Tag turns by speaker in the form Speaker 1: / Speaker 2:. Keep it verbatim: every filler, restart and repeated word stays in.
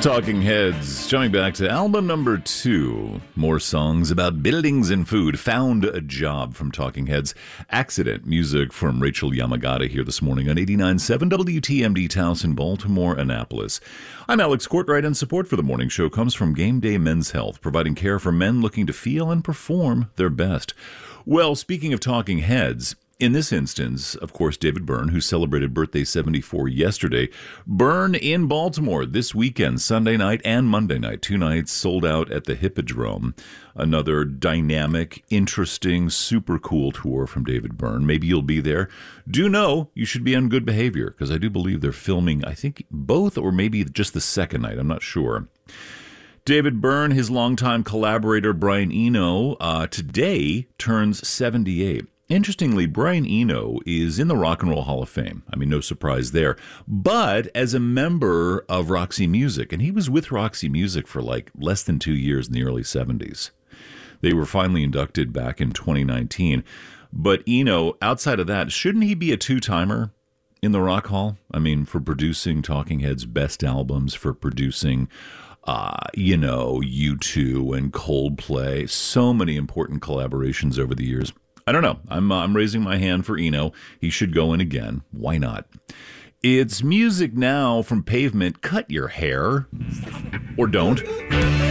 Speaker 1: Talking Heads, jumping back to album number two. More songs about buildings and food. Found a Job from Talking Heads. Accident music from Rachel Yamagata here this morning on eighty-nine point seven W T M D Towson, Baltimore, Annapolis. I'm Alex Courtright, and support for the morning show comes from Game Day Men's Health, providing care for men looking to feel and perform their best. Well, speaking of Talking Heads, in this instance, of course, David Byrne, who celebrated birthday seventy-four yesterday. Byrne in Baltimore this weekend, Sunday night and Monday night. Two nights sold out at the Hippodrome. Another dynamic, interesting, super cool tour from David Byrne. Maybe you'll be there. Do know you should be on good behavior, because I do believe they're filming, I think, both or maybe just the second night. I'm not sure. David Byrne, his longtime collaborator Brian Eno, uh, today turns seventy-eight. Interestingly, Brian Eno is in the Rock and Roll Hall of Fame. I mean, no surprise there. But as a member of Roxy Music, and he was with Roxy Music for like less than two years in the early seventies. They were finally inducted back in twenty nineteen. But Eno, outside of that, shouldn't he be a two-timer in the Rock Hall? I mean, for producing Talking Heads' best albums, for producing, uh, you know, U two and Coldplay. So many important collaborations over the years. I don't know. I'm uh, I'm raising my hand for Eno. He should go in again. Why not? It's music now from Pavement. Cut your hair. Or don't.